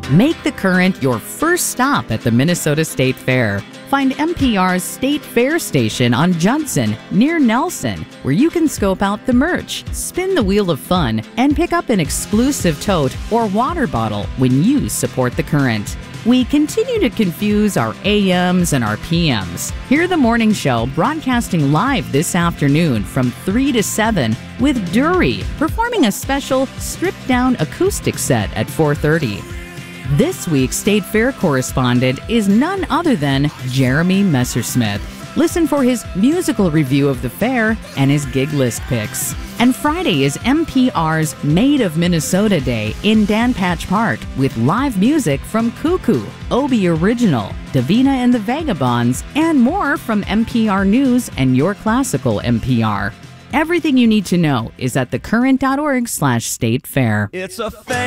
Make the Current your first stop at the Minnesota State Fair. Find NPR's State Fair station on Judson, near Nelson, where you can scope out the merch, spin the wheel of fun, and pick up an exclusive tote or water bottle when you support the Current. We continue to confuse our AMs and our PMs. Hear the morning show broadcasting live this afternoon from 3 to 7 with Dury performing a special stripped-down acoustic set at 4:30. This week's State Fair correspondent is none other than Jeremy Messersmith. Listen for his musical review of the fair and his gig list picks. And Friday is NPR's Made of Minnesota Day in Dan Patch Park with live music from Cuckoo, Obie Original, Davina and the Vagabonds, and more from NPR News and Your Classical NPR. Everything you need to know is at thecurrent.org/statefair. It's a